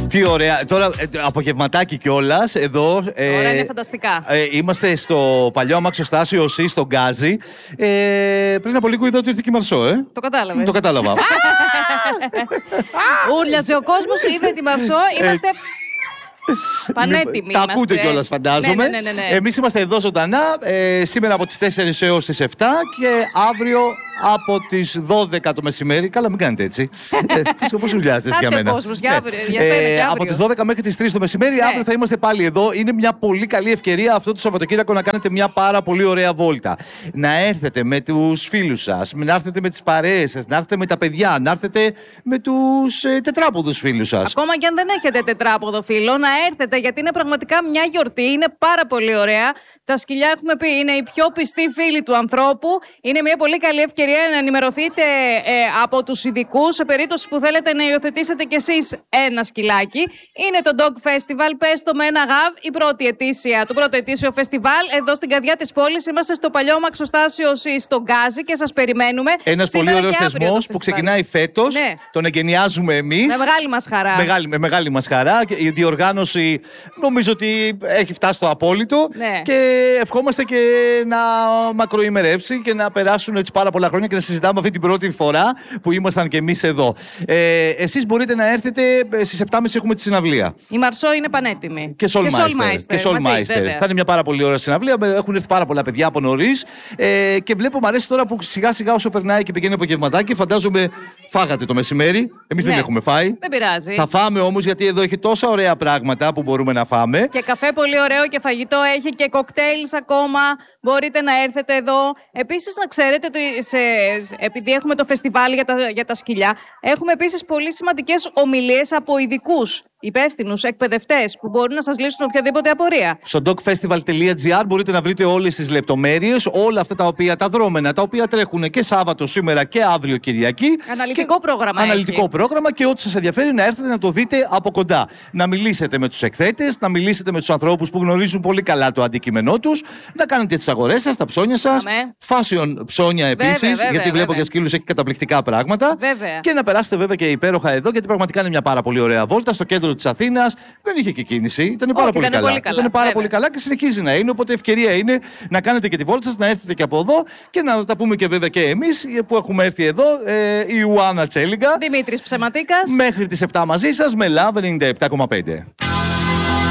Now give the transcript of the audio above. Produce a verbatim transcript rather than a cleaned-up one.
Τι ωραία. Τώρα απογευματάκι κιόλας εδώ. Ε, Ωραία, είναι φανταστικά. Ε, είμαστε στο παλιό αμαξοστάσιο ΟΣΥ, στον Γκάζι. Ε, πριν από λίγο είδα ότι ήρθε και η Μαρσό, ε. Το κατάλαβες. Το κατάλαβα. Ούρλιαζε ο κόσμος, είδε τη Μαρσό. Είμαστε πανέτοιμοι. Τα ακούτε κιόλας, φαντάζομαι. Ναι, ναι, ναι, ναι. Εμείς είμαστε εδώ ζωντανά ε, σήμερα από τις τέσσερις έως τις επτά και αύριο από τις δώδεκα το μεσημέρι. Καλά, μην κάνετε έτσι. ε, Πώς ουλιάζετε για μένα. Κόσμος, για αύριο, για σένα, ε, για αύριο. από τις δώδεκα μέχρι τις τρεις το μεσημέρι, ναι. Αύριο θα είμαστε πάλι εδώ. Είναι μια πολύ καλή ευκαιρία αυτό το Σαββατοκύριακο να κάνετε μια πάρα πολύ ωραία βόλτα. Να έρθετε με τους φίλους σας, να έρθετε με τις παρέες σας, να έρθετε με τα παιδιά, να έρθετε με τους ε, τετράποδους φίλους σας. Ακόμα και αν δεν έχετε τετράποδο φίλο, να έρθετε, γιατί είναι πραγματικά μια γιορτή. Είναι πάρα πολύ ωραία. Τα σκυλιά, έχουμε πει, είναι οι πιο πιστοί φίλοι του ανθρώπου. Είναι μια πολύ καλή ευκαιρία να ενημερωθείτε ε, από τους ειδικούς σε περίπτωση που θέλετε να υιοθετήσετε κι εσείς ένα σκυλάκι. Είναι το Dog Festival, πες το με ένα γαβ, η πρώτη ετήσια, το πρώτο ετήσιο φεστιβάλ εδώ στην καρδιά της πόλης. Είμαστε στο παλιό μαξοστάσιο στον Γκάζι και σας περιμένουμε. Ένας πολύ ωραίος θεσμός που ξεκινάει φέτος. Ναι. Τον εγκαινιάζουμε εμείς. Με μεγάλη μας χαρά. Μεγάλη, με μεγάλη μας χαρά. Η διοργάνωση νομίζω ότι έχει φτάσει στο απόλυτο. Ναι. Και ευχόμαστε και να μακροημερεύσει και να περάσουν έτσι πάρα πολλά χρόνια και να συζητάμε αυτή την πρώτη φορά που ήμασταν και εμείς εδώ. Ε, εσείς μπορείτε να έρθετε, στις επτά και μισή έχουμε τη συναυλία. Η Μαρσό είναι πανέτοιμη. Και Soulmeister. Θα είναι μια πάρα πολύ ωραία συναυλία. Έχουν έρθει πάρα πολλά παιδιά από νωρίς. Ε, και βλέπω, μου αρέσει τώρα που σιγά σιγά όσο περνάει και πηγαίνει απογευματάκι, φαντάζομαι φάγατε το μεσημέρι. Εμείς ναι. δεν έχουμε φάει. Δεν πειράζει. Θα φάμε όμως, γιατί εδώ έχει τόσα ωραία πράγματα που μπορούμε να φάμε. Και καφέ πολύ ωραίο και φαγητό έχει και κοκτέιλς ακόμα. Μπορείτε να έρθετε εδώ. Επίσης, να ξέρετε ότι σε, επειδή έχουμε το φεστιβάλ για τα, για τα σκυλιά, έχουμε επίσης πολύ σημαντικές ομιλίες από ειδικούς, υπεύθυνους, εκπαιδευτές που μπορούν να σας λύσουν οποιαδήποτε απορία. Στο dogfestival τελεία gr μπορείτε να βρείτε όλες τις λεπτομέρειες, όλα αυτά τα οποία τα δρόμενα, τα οποία τρέχουν και Σάββατο σήμερα και αύριο Κυριακή. Αναλυτικό και, πρόγραμμα. Αναλυτικό έχει. πρόγραμμα και ό,τι σας ενδιαφέρει να έρθετε να το δείτε από κοντά. Να μιλήσετε με τους εκθέτες, να μιλήσετε με τους ανθρώπους που γνωρίζουν πολύ καλά το αντικείμενό τους, να κάνετε τις αγορές σας, τα ψώνια σας. Αμέ. Fashion ψώνια επίσης, βέβαια, βέβαια, γιατί βλέπω βέβαια. για σκύλους έχει καταπληκτικά πράγματα. Βέβαια. Και να περάσετε βέβαια και υπέροχα εδώ, γιατί πραγματικά είναι μια πάρα πολύ ωραία βόλτα στο κέντρο της Αθήνας. Δεν είχε και κίνηση. Ήταν πάρα, πολύ, καλά. πολύ καλά. Ήταν πάρα πολύ καλά και συνεχίζει να είναι. Οπότε ευκαιρία είναι να κάνετε και τη βόλτα σας, να έρθετε και από εδώ και να τα πούμε και βέβαια και εμείς που έχουμε έρθει εδώ. Ε, η Ιωάννα Τσέλιγκα. Δημήτρης Ψεματίκας. Μέχρι τις επτά μαζί σας με Love ενενήντα επτά κόμμα πέντε.